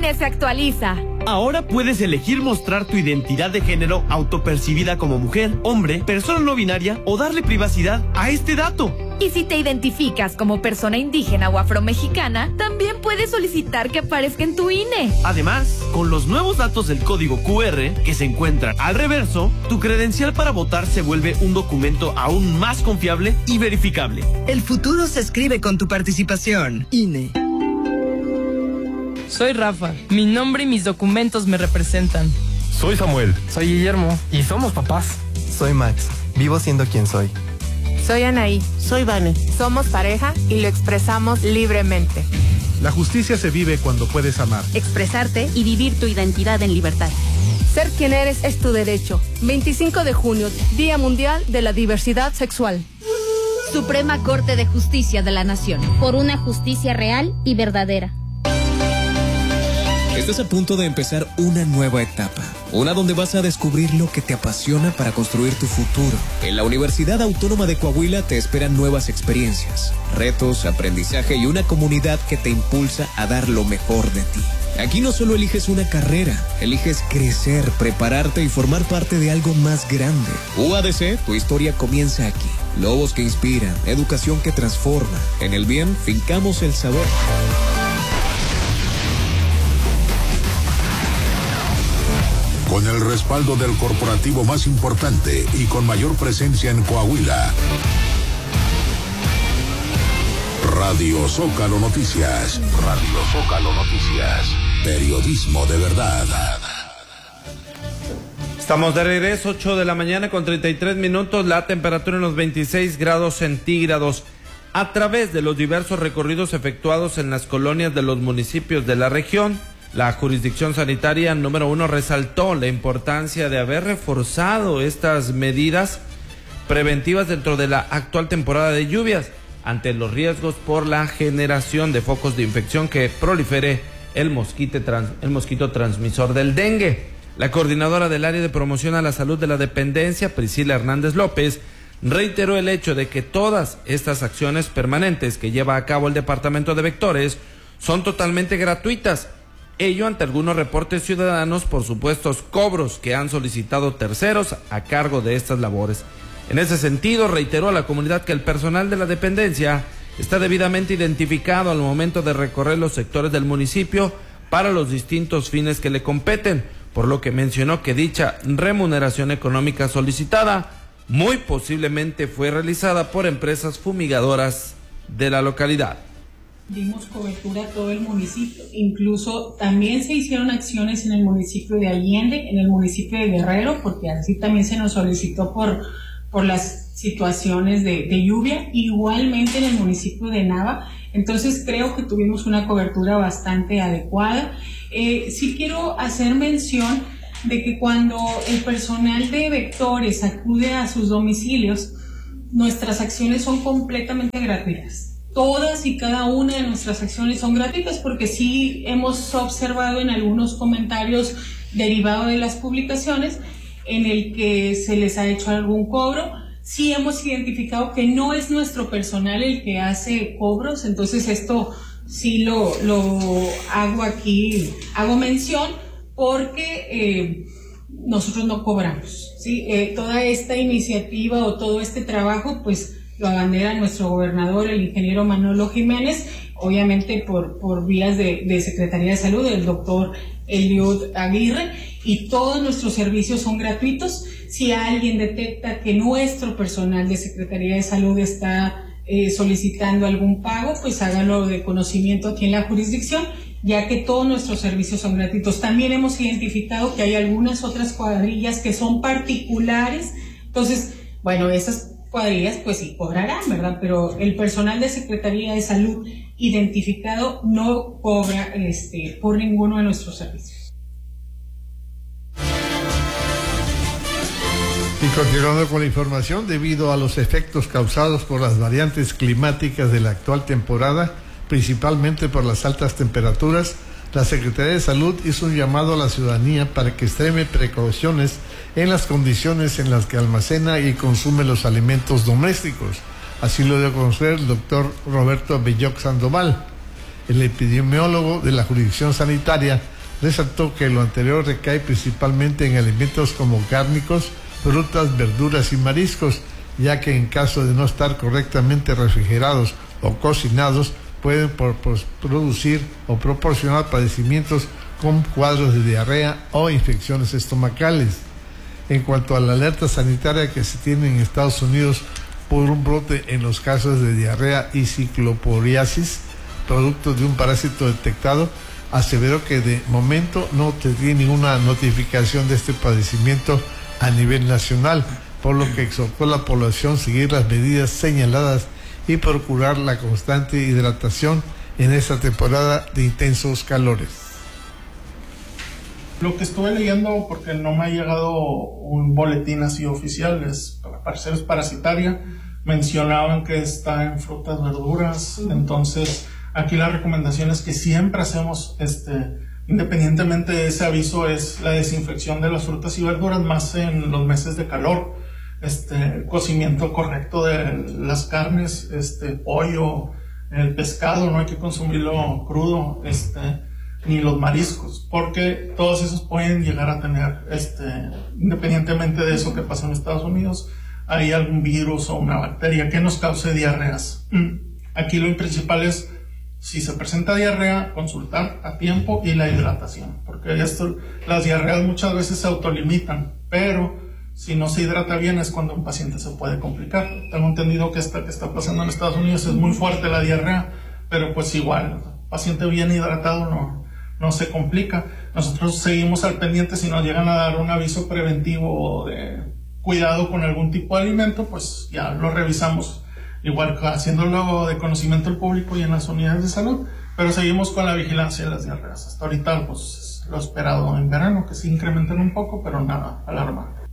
INE se actualiza. Ahora puedes elegir mostrar tu identidad de género autopercibida como mujer, hombre, persona no binaria o darle privacidad a este dato. Y si te identificas como persona indígena o afromexicana, también puedes solicitar que aparezca en tu INE. Además, con los nuevos datos del código QR que se encuentran al reverso, tu credencial para votar se vuelve un documento aún más confiable y verificable. El futuro se escribe con tu participación. INE. Soy Rafa. Mi nombre y mis documentos me representan. Soy Samuel. Soy Guillermo. Y somos papás. Soy Max. Vivo siendo quien soy. Soy Anaí. Soy Vane. Somos pareja y lo expresamos libremente. La justicia se vive cuando puedes amar, expresarte y vivir tu identidad en libertad. Ser quien eres es tu derecho. 25 de junio, Día Mundial de la Diversidad Sexual. Suprema Corte de Justicia de la Nación. Por una justicia real y verdadera. Estás a punto de empezar una nueva etapa, una donde vas a descubrir lo que te apasiona para construir tu futuro. En la Universidad Autónoma de Coahuila te esperan nuevas experiencias, retos, aprendizaje y una comunidad que te impulsa a dar lo mejor de ti. Aquí no solo eliges una carrera, eliges crecer, prepararte y formar parte de algo más grande. UADC, tu historia comienza aquí. Lobos que inspiran, educación que transforma. En el bien, fincamos el saber. Con el respaldo del corporativo más importante y con mayor presencia en Coahuila. Radio Zócalo Noticias. Radio Zócalo Noticias. Periodismo de verdad. Estamos de regreso, 8 de la mañana con 33 minutos, la temperatura en los 26 grados centígrados. A través de los diversos recorridos efectuados en las colonias de los municipios de la región, la jurisdicción sanitaria número 1 resaltó la importancia de haber reforzado estas medidas preventivas dentro de la actual temporada de lluvias, ante los riesgos por la generación de focos de infección que prolifere el mosquito transmisor del dengue. La coordinadora del área de promoción a la salud de la dependencia, Priscila Hernández López, reiteró el hecho de que todas estas acciones permanentes que lleva a cabo el Departamento de Vectores son totalmente gratuitas. Ello ante algunos reportes ciudadanos por supuestos cobros que han solicitado terceros a cargo de estas labores. En ese sentido, reiteró a la comunidad que el personal de la dependencia está debidamente identificado al momento de recorrer los sectores del municipio para los distintos fines que le competen, por lo que mencionó que dicha remuneración económica solicitada muy posiblemente fue realizada por empresas fumigadoras de la localidad. Dimos cobertura a todo el municipio, incluso también se hicieron acciones en el municipio de Allende, en el municipio de Guerrero, porque así también se nos solicitó por las situaciones de lluvia, igualmente en el municipio de Nava. Entonces creo que tuvimos una cobertura bastante adecuada. Sí quiero hacer mención de que cuando el personal de Vectores acude a sus domicilios, nuestras acciones son completamente gratuitas. Todas y cada una de nuestras acciones son gratuitas, porque sí hemos observado en algunos comentarios derivados de las publicaciones en el que se les ha hecho algún cobro. Sí hemos identificado que no es nuestro personal el que hace cobros, entonces esto sí lo hago aquí, hago mención, porque nosotros no cobramos, ¿sí? Toda esta iniciativa o todo este trabajo, pues lo abandera nuestro gobernador, el ingeniero Manolo Jiménez, obviamente por vías de Secretaría de Salud, el doctor Eliud Aguirre, y todos nuestros servicios son gratuitos. Si alguien detecta que nuestro personal de Secretaría de Salud está solicitando algún pago, pues hágalo de conocimiento aquí en la jurisdicción, ya que todos nuestros servicios son gratuitos. También hemos identificado que hay algunas otras cuadrillas que son particulares, entonces, bueno, esas cuadrillas pues sí cobrarán, ¿verdad? Pero el personal de Secretaría de Salud identificado no cobra por ninguno de nuestros servicios. Y continuando con la información, debido a los efectos causados por las variantes climáticas de la actual temporada, principalmente por las altas temperaturas, la Secretaría de Salud hizo un llamado a la ciudadanía para que extreme precauciones en las condiciones en las que almacena y consume los alimentos domésticos. Así lo dio a conocer el doctor Roberto Belloc Sandoval. El epidemiólogo de la jurisdicción sanitaria resaltó que lo anterior recae principalmente en alimentos como cárnicos, frutas, verduras y mariscos, ya que en caso de no estar correctamente refrigerados o cocinados, pueden producir o proporcionar padecimientos con cuadros de diarrea o infecciones estomacales. En cuanto a la alerta sanitaria que se tiene en Estados Unidos por un brote en los casos de diarrea y cicloporiasis, producto de un parásito detectado, aseveró que de momento no tiene ninguna notificación de este padecimiento a nivel nacional, por lo que exhortó a la población a seguir las medidas señaladas y procurar la constante hidratación en esta temporada de intensos calores. Lo que estuve leyendo, porque no me ha llegado un boletín así oficial, al parecer es parasitaria, mencionaban que está en frutas, verduras, entonces aquí la recomendación es que siempre hacemos, independientemente de ese aviso, es la desinfección de las frutas y verduras, más en los meses de calor, cocimiento correcto de las carnes, pollo, el pescado, no hay que consumirlo crudo, ni los mariscos, porque todos esos pueden llegar a tener, independientemente de eso que pasa en Estados Unidos, hay algún virus o una bacteria que nos cause diarreas. Aquí lo principal es, si se presenta diarrea, consultar a tiempo y la hidratación, porque las diarreas muchas veces se autolimitan, pero si no se hidrata bien es cuando un paciente se puede complicar. Tengo entendido que esta que está pasando en Estados Unidos es muy fuerte la diarrea, pero pues igual, paciente bien hidratado no se complica. Nosotros seguimos al pendiente. Si nos llegan a dar un aviso preventivo de cuidado con algún tipo de alimento, pues ya lo revisamos, igual haciéndolo de conocimiento al público y en las unidades de salud, pero seguimos con la vigilancia de las diarreas. Hasta ahorita pues lo esperado en verano, que sí incrementen un poco, pero nada alarmante.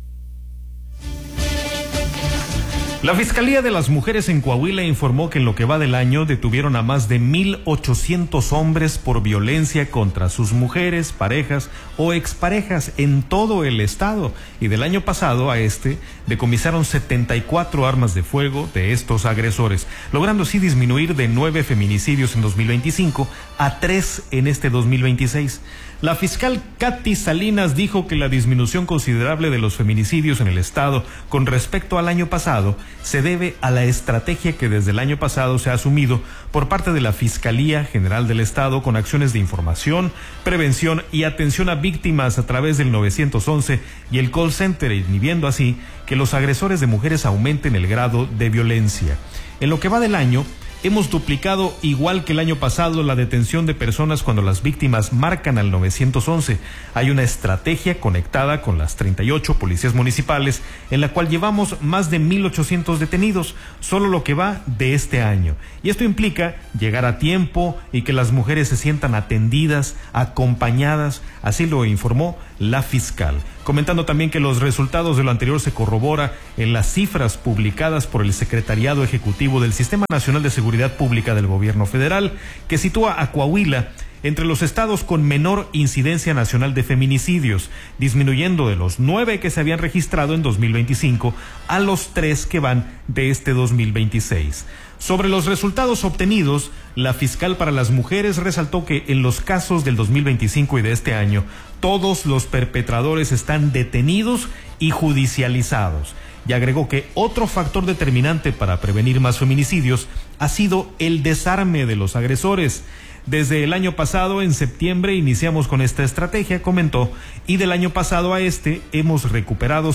La Fiscalía de las Mujeres en Coahuila informó que en lo que va del año detuvieron a más de 1,800 hombres por violencia contra sus mujeres, parejas o exparejas en todo el estado, y del año pasado a decomisaron 74 armas de fuego de estos agresores, logrando así disminuir de 9 feminicidios en 2025 a 3 en este 2026. La fiscal Katy Salinas dijo que la disminución considerable de los feminicidios en el estado con respecto al año pasado se debe a la estrategia que desde el año pasado se ha asumido por parte de la Fiscalía General del Estado con acciones de información, prevención y atención a víctimas a través del 911 y el call center, inhibiendo así que los agresores de mujeres aumenten el grado de violencia. En lo que va del año, hemos duplicado, igual que el año pasado, la detención de personas cuando las víctimas marcan al 911. Hay una estrategia conectada con las 38 policías municipales en la cual llevamos más de 1,800 detenidos, solo lo que va de este año. Y esto implica llegar a tiempo y que las mujeres se sientan atendidas, acompañadas, así lo informó la fiscal. Comentando también que los resultados de lo anterior se corrobora en las cifras publicadas por el Secretariado Ejecutivo del Sistema Nacional de Seguridad Pública del Gobierno Federal, que sitúa a Coahuila entre los estados con menor incidencia nacional de feminicidios, disminuyendo de los 9 que se habían registrado en 2025 a los 3 que van de este 2026. Sobre los resultados obtenidos, la fiscal para las mujeres resaltó que en los casos del 2025 y de este año, todos los perpetradores están detenidos y judicializados. Y agregó que otro factor determinante para prevenir más feminicidios ha sido el desarme de los agresores. Desde el año pasado, en septiembre, iniciamos con esta estrategia, comentó, y del año pasado a hemos recuperado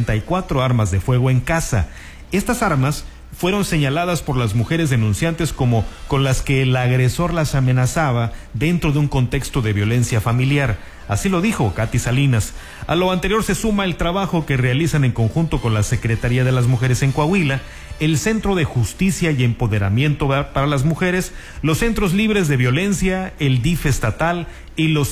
74 armas de fuego en casa. Estas armas fueron señaladas por las mujeres denunciantes como con las que el agresor las amenazaba dentro de un contexto de violencia familiar. Así lo dijo Katy Salinas. A lo anterior se suma el trabajo que realizan en conjunto con la Secretaría de las Mujeres en Coahuila, el Centro de Justicia y Empoderamiento para las Mujeres, los Centros Libres de Violencia, el DIF estatal y los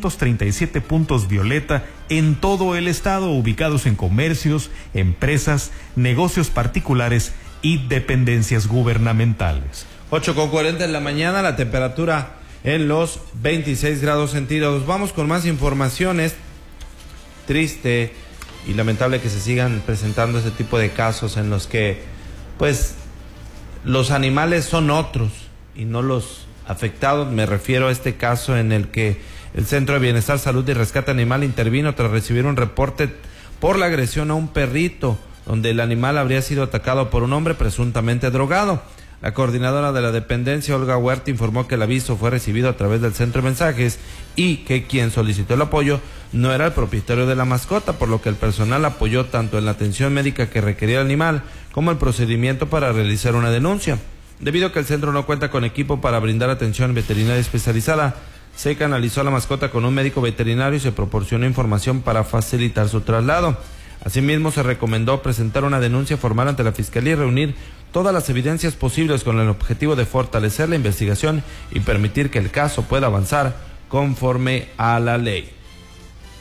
637 puntos violeta en todo el estado, ubicados en comercios, empresas, negocios particulares y dependencias gubernamentales. 8:40 de la mañana, la temperatura en los 26 grados centígrados. Vamos con más informaciones. Triste y lamentable que se sigan presentando este tipo de casos en los que, pues, los animales son otros y no los afectados. Me refiero a este caso en el que el Centro de Bienestar, Salud y Rescate Animal intervino tras recibir un reporte por la agresión a un perrito, donde el animal habría sido atacado por un hombre presuntamente drogado. La coordinadora de la dependencia, Olga Huerta, informó que el aviso fue recibido a través del centro de mensajes y que quien solicitó el apoyo no era el propietario de la mascota, por lo que el personal apoyó tanto en la atención médica que requería el animal como el procedimiento para realizar una denuncia. Debido a que el centro no cuenta con equipo para brindar atención veterinaria especializada, se canalizó a la mascota con un médico veterinario y se proporcionó información para facilitar su traslado. Asimismo, se recomendó presentar una denuncia formal ante la Fiscalía y reunir todas las evidencias posibles con el objetivo de fortalecer la investigación y permitir que el caso pueda avanzar conforme a la ley.